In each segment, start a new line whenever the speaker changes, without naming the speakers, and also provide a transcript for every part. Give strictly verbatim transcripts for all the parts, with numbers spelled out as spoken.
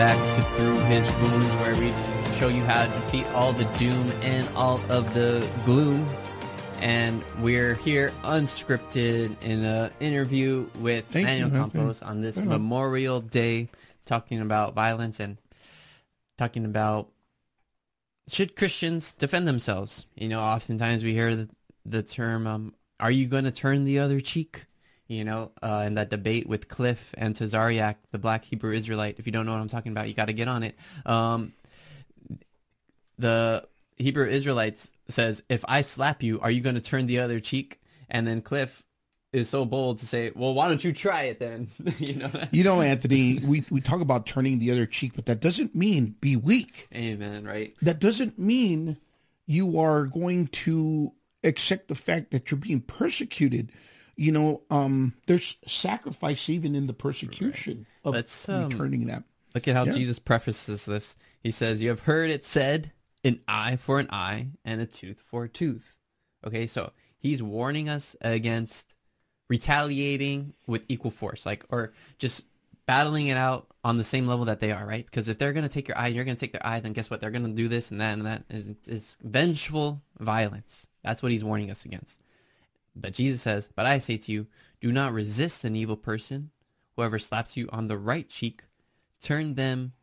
back to Through His Wounds, where we show you how to defeat all the doom and all of the gloom. And we're here unscripted in an interview with
Thank
Manuel
you,
Campos on this Memorial Day, talking about violence and talking about should Christians defend themselves. You know, oftentimes we hear the, the term, um, are you going to turn the other cheek? You know, uh, in that debate with Cliff and Tazariak, the black Hebrew Israelite. If you don't know what I'm talking about, you got to get on it. Um, the Hebrew Israelites says, if I slap you, are you going to turn the other cheek? And then Cliff is so bold to say, well, why don't you try it then? you know,
you know, Anthony, we, we talk about turning the other cheek, but that doesn't mean be weak.
Amen, right?
That doesn't mean you are going to accept the fact that you're being persecuted. You know, um, there's sacrifice even in the persecution right. of
Let's, um,
returning that.
Look at how
yeah.
Jesus prefaces this. He says, you have heard it said, an eye for an eye and a tooth for a tooth. Okay, so he's warning us against retaliating with equal force, like, or just battling it out on the same level that they are, right? Because if they're going to take your eye, you're going to take their eye, then guess what? They're going to do this and that and that. Is is vengeful violence. That's what he's warning us against. But Jesus says, but I say to you, do not resist an evil person. Whoever slaps you on the right cheek, turn them,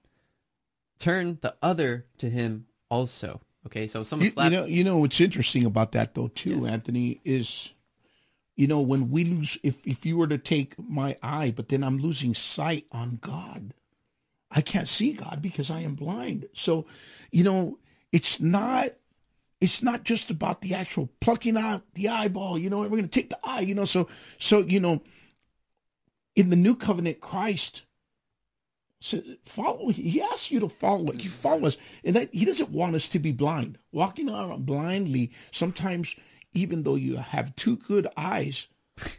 turn the other to him also. Okay, so if someone
you,
slaps...
You know, you know what's interesting about that, though, too,
yes.
Anthony, is, you know, when we lose, if, if you were to take my eye, but then I'm losing sight on God, I can't see God because I am blind. So, you know, it's not... It's not just about the actual plucking out the eyeball, you know, we're going to take the eye, you know. So, so you know, in the new covenant, Christ said, follow, he asks you to follow, you follow us. And that he doesn't want us to be blind. Walking around blindly, sometimes even though you have two good eyes,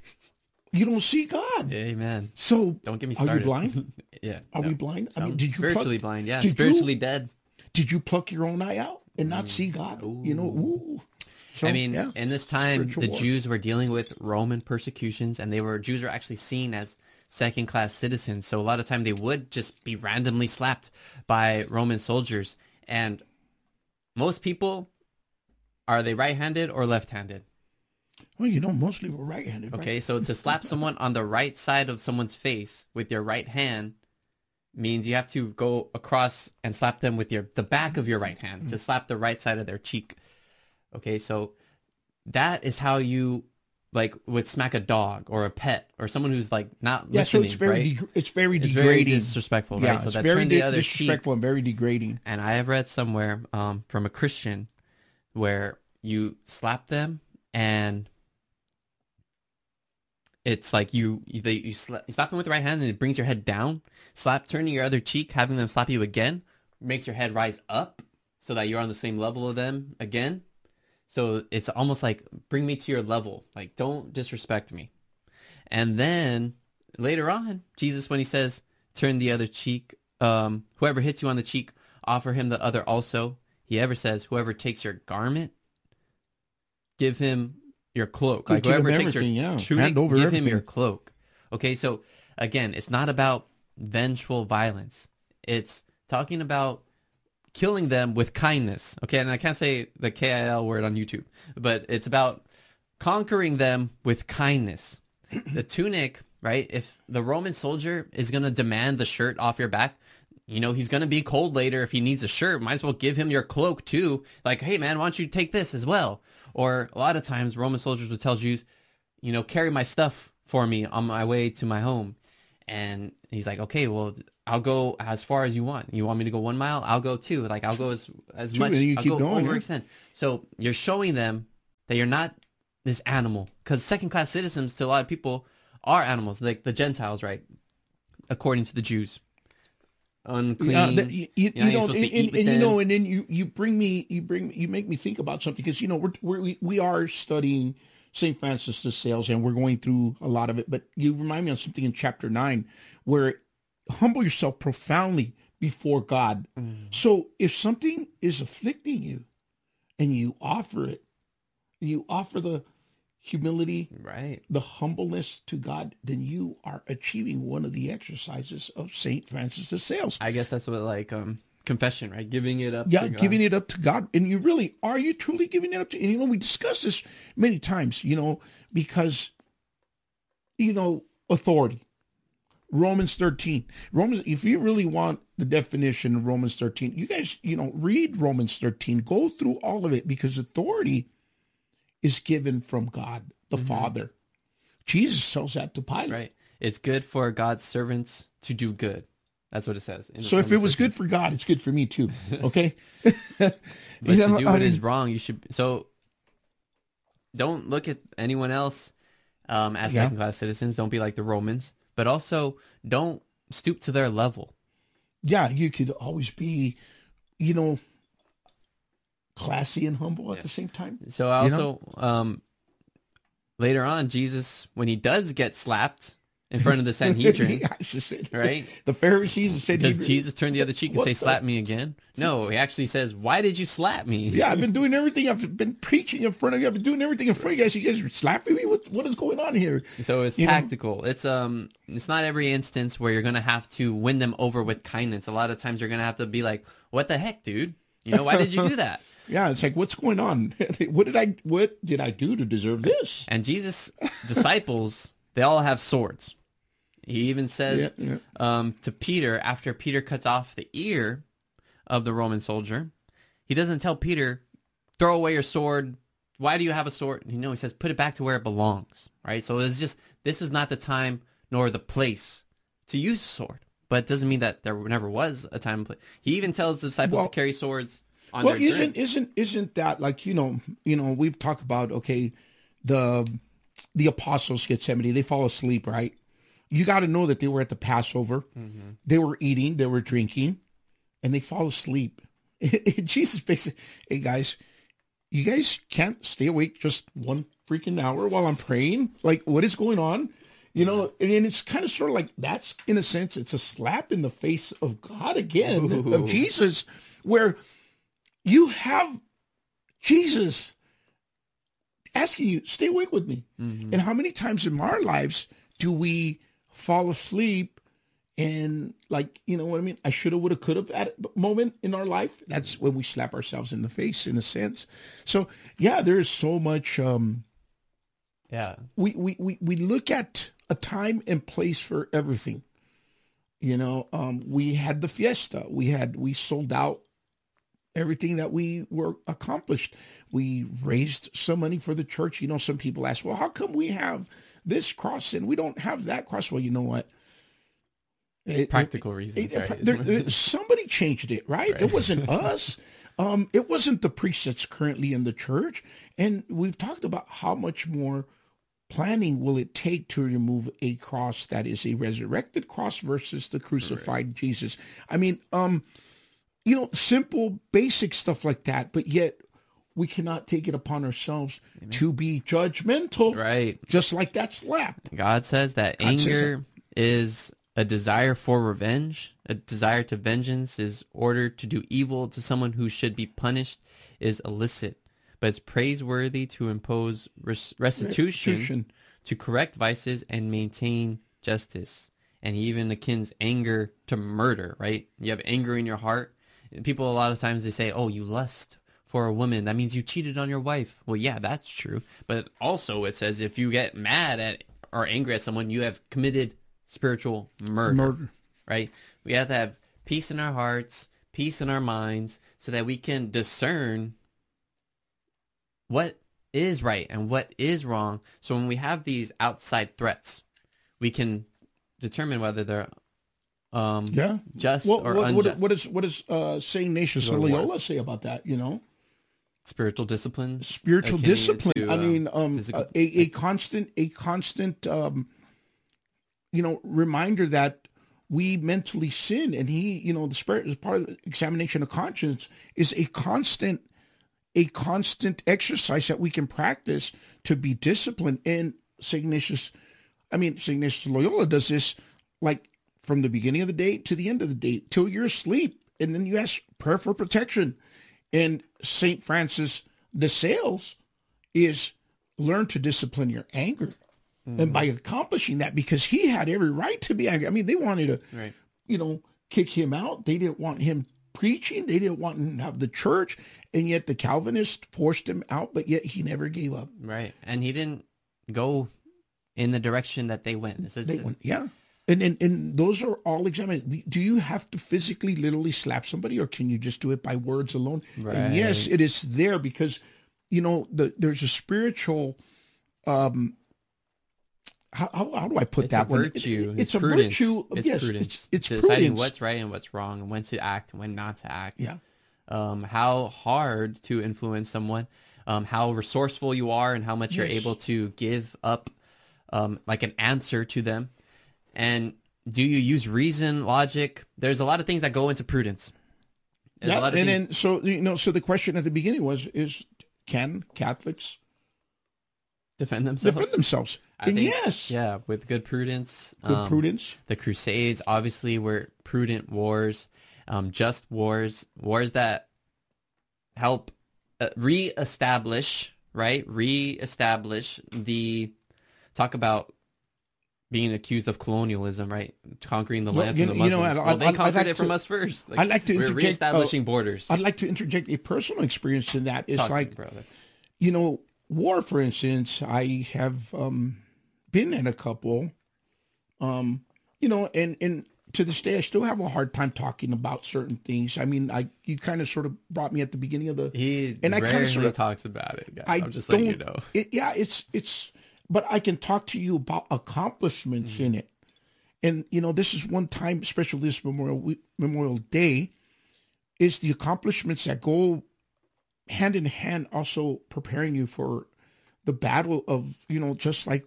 you don't see God.
Amen.
So,
don't get me started.
Are we blind?
yeah.
Are
no.
we blind?
Some
I mean, did you
spiritually
pluck,
blind, yeah. Spiritually you, dead.
Did you pluck your own eye out and not mm. see God? Ooh. You know, ooh. So,
I mean,
yeah.
in this time,
Spiritual
the
war.
Jews were dealing with Roman persecutions, and they were Jews were actually seen as second-class citizens. So a lot of time they would just be randomly slapped by Roman soldiers. And most people, are they right-handed or left-handed?
Well, you know, mostly we're right-handed.
Okay,
right?
so to slap someone on the right side of someone's face with your right hand means you have to go across and slap them with your the back of your right hand mm-hmm. to slap the right side of their cheek. Okay, so that is how you like would smack a dog or a pet or someone who's like not
yeah,
listening.
So it's very
right?
de- it's very
it's
degrading,
very disrespectful,
yeah,
right? So
it's
that
very
turn the
di-
other
disrespectful
cheek,
and very degrading.
And I have read somewhere um, from a Christian where you slap them and it's like you you, they, you, slap, you slap them with the right hand and it brings your head down. Slap turning your other cheek, having them slap you again, makes your head rise up so that you're on the same level of them again. So it's almost like, bring me to your level. Like, don't disrespect me. And then later on, Jesus, when he says, turn the other cheek, um, whoever hits you on the cheek, offer him the other also. He ever says, whoever takes your garment, give him your cloak. Like,
give
whoever takes your
yeah.
tunic,
Hand over
give
everything.
him your cloak. Okay, so again, it's not about vengeful violence. It's talking about killing them with kindness. Okay, and I can't say the K I L word on YouTube, but it's about conquering them with kindness. The tunic, right? If the Roman soldier is going to demand the shirt off your back, you know, he's going to be cold later if he needs a shirt. Might as well give him your cloak too. Like, hey man, why don't you take this as well? Or a lot of times Roman soldiers would tell Jews, you know, carry my stuff for me on my way to my home. And he's like, okay, well, I'll go as far as you want. You want me to go one mile? I'll go two. Like, I'll go as, as
True,
much.
you
I'll
keep
go
going,
overextend. Yeah. So you're showing them that you're not this animal. Because second-class citizens to a lot of people are animals, like the Gentiles, right? According to the Jews. Unclean.
Uh, that, you, you, you know, and, and, and you know, and then you, you bring me, you bring, you make me think about something because you know we're, we're we we are studying Saint Francis de Sales and we're going through a lot of it. But you remind me of something in chapter nine where humble yourself profoundly before God. Mm. So if something is afflicting you, and you offer it, you offer the humility,
Right.
the humbleness to God, then you are achieving one of the exercises of Saint Francis de Sales.
I guess that's what like um confession, right? Giving it up
Yeah,
to God.
giving it up to God. And you really, are you truly giving it up to, and you know, we discussed this many times, you know, because, you know, authority. Romans thirteen. Romans, if you really want the definition of Romans thirteen, you guys, you know, read Romans thirteen, go through all of it, because authority is given from God, the
Mm-hmm.
Father. Jesus tells that to Pilate.
Right. It's good for God's servants to do good. That's what it says. in
So if it
Romans
was
thirteen.
good for God, it's good for me too. Okay.
But
You know,
to do
I
what is
mean-
wrong, you should. So don't look at anyone else um, as
Yeah.
second-class citizens. Don't be like the Romans. But also, don't stoop to their level.
Yeah, you could always be, you know, classy and humble at the same time.
So I
You
also, um, later on, Jesus, when he does get slapped in front of the Sanhedrin,
Yeah, it's just it.
right?
The Pharisees said,
Does Jesus turn the other cheek and
What
say,
the-
slap me again? No, he actually says, why did you slap me?
Yeah, I've been doing everything. I've been preaching in front of you. I've been doing everything in front of you guys. You guys are slapping me. What, what is going on here?
So it's
You know?
tactical. It's um, it's not every instance where you're gonna have to win them over with kindness. A lot of times you're gonna have to be like, "What the heck, dude? You know, why did you do that?"
Yeah, it's like, what's going on? What did I what did I do to deserve this?
And Jesus' disciples, they all have swords. He even says
Yeah,
Um, to Peter, after Peter cuts off the ear of the Roman soldier, he doesn't tell Peter, throw away your sword. Why do you have a sword? You know, he says, put it back to where it belongs, right? So it's just, this is not the time nor the place to use a sword. But it doesn't mean that there never was a time and place. He even tells the disciples
Well-
to carry swords on
Well,
their
isn't
drink.
isn't isn't that like, you know, you know, we've talked about, okay, the the apostles Gethsemane, they fall asleep, right? You got to know that they were at the Passover.
Mm-hmm.
They were eating, they were drinking, and they fall asleep. Jesus basically, hey guys, you guys can't stay awake just one freaking hour while I'm praying? Like, what is going on? You know, and, and it's kind of sort of like, that's, in a sense, it's a slap in the face of God again,
Ooh.
of Jesus, where you have Jesus asking you, stay awake with me.
Mhm.
And how many times in our lives do we fall asleep and, like, you know what I mean? I should have, would have, could have at a moment in our life. That's when we slap ourselves in the face, in a sense. So yeah, there is so much, um,
Yeah.
we, we, we, we look at a time and place for everything. You know, um, we had the fiesta. We had, we sold out everything that we were accomplished. We raised some money for the church. You know, some people ask, well, how come we have this cross and we don't have that cross? Well, you know what? It-
Practical
it-
reasons,
it-
right?
there- there- somebody changed it, right?
Right.
It wasn't us. Um, it wasn't the priest that's currently in the church. And we've talked about how much more planning will it take to remove a cross that is a resurrected cross versus the crucified Jesus. I mean, um, you know, simple, basic stuff like that, but yet we cannot take it upon ourselves to be judgmental,
Right.
just like that slap.
God says that
God says
anger is a desire for revenge. A desire to vengeance is order to do evil to someone who should be punished is illicit. But it's praiseworthy to impose res- restitution,
Restitution.
to correct vices and maintain justice. And he even akins anger to murder, right? You have anger in your heart. People, a lot of times, they say, oh, you lust for a woman. That means you cheated on your wife. Well, yeah, that's true. But also it says if you get mad at or angry at someone, you have committed spiritual murder,
Murder.
right? We have to have peace in our hearts, peace in our minds, so that we can discern what is right and what is wrong. So when we have these outside threats, we can determine whether they're um,
Yeah.
just
What,
or
what, what,
unjust.
what is what does uh, Saint Ignatius of
Lord, what?
Loyola say about that? You know,
Spiritual discipline.
spiritual
akin
discipline.
to,
I
uh,
mean, um,
physical-
a, a constant, a constant, um, you know, reminder that we mentally sin, and he, you know, the spirit is part of the examination of conscience is a constant, a constant exercise that we can practice to be disciplined. And Saint Ignatius, I mean, Saint Ignatius of Loyola does this like from the beginning of the day to the end of the day till you're asleep, and then you ask prayer for protection. And Saint Francis de Sales is learn to discipline your anger. Mm-hmm. And by accomplishing that, because he had every right to be angry. I mean, they wanted to,
right.
you know, kick him out. They didn't want him preaching. They didn't want him to have the church. And yet the Calvinists forced him out, but yet he never gave up.
Right. And he didn't go in the direction that they went. It's, it's,
they went, yeah. And, and and those are all examined. Do you have to physically, literally slap somebody, or can you just do it by words alone?
Right.
And yes, it is there because, you know, the, there's a spiritual, um, how, how, how do I put
it's
that
a
one?
virtue.
It, it's,
it's
a
prudence.
virtue. Of,
it's
yes,
prudence.
it's, it's
deciding
prudence.
what's right and what's wrong, and when to act and when not to act.
Yeah.
Um, how hard to influence someone, um, how resourceful you are, and how much you're
Yes.
able to give up, um, like an answer to them. And do you use reason, logic? There's a lot of things that go into prudence. There's
Yeah,
a lot of
and
things-
then so you know, so the question at the beginning was: Is can Catholics
defend themselves.
defend themselves?
I
And
think,
yes,
yeah, with good prudence.
good
um,
prudence.
The Crusades obviously were prudent wars, um, just wars, wars that help uh, reestablish, right? Reestablish the talk about being accused of colonialism, right? Conquering the
Well,
land
you
from the
know- you know,
Muslims.
I'd-
well,
I'd-
they
I'd
conquered
like
it from
to-
us first.
I'd like to
we're
interject,
reestablishing
uh,
borders.
I'd like to interject a personal experience in that. It's
Talk to me,
like,
brother.
you know, war, for instance, I have um, been in a couple, um, you know, and, and to this day, I still have a hard time talking about certain things. I mean, I you kind of sort of brought me at the beginning of the,
He
and I
rarely
kind of sort of
talks about it, guys.
I
I'm just
don't,
letting you know.
It, yeah, it's, it's, but I can talk to you about accomplishments
Mm-hmm.
in it. And, you know, this is one time, especially this Memorial Week, Memorial Day, is the accomplishments that go hand in hand, also preparing you for the battle of, you know, just like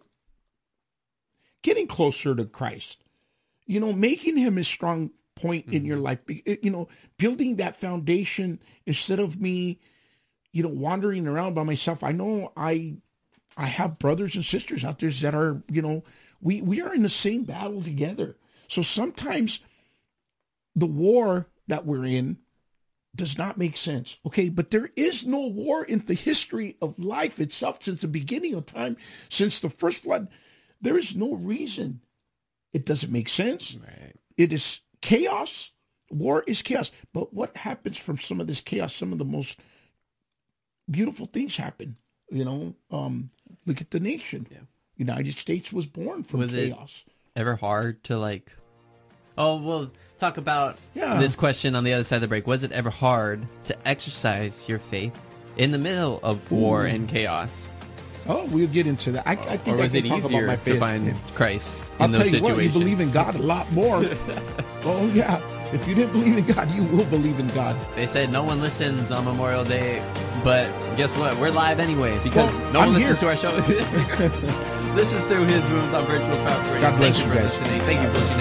getting closer to Christ, you know, making him a strong point mm-hmm. in your life, you know, building that foundation instead of me, you know, wandering around by myself. I know I, I have brothers and sisters out there that are, you know, we, we are in the same battle together. So sometimes the war that we're in does not make sense. Okay. But there is no war in the history of life itself since the beginning of time, since the first flood. There is no reason. It doesn't make sense.
Right.
It is chaos. War is chaos. But what happens from some of this chaos? Some of the most beautiful things happen. You know, um, look at the nation.
Yeah.
United States was born from
Was
chaos.
it ever hard to like, oh, we'll talk about
Yeah.
this question on the other side of the break. Was it ever hard to exercise your faith in the middle of war
Ooh.
and chaos?
Oh, we'll get into that. I, I think
Or was
I
it
can talk about
easier
my
to
faith.
find Christ
I'll
in
tell
those
you what, you
situations?
believe in God a lot more. Oh, yeah. If you didn't believe in God, you will believe in God.
They said no one listens on Memorial Day, but guess what? We're live anyway because
Well,
no one
I'm
listens
here.
to our show. This is Through His Wounds on Virtual Power.
God bless
Thank
you
for
guys.
listening. Thank you for listening.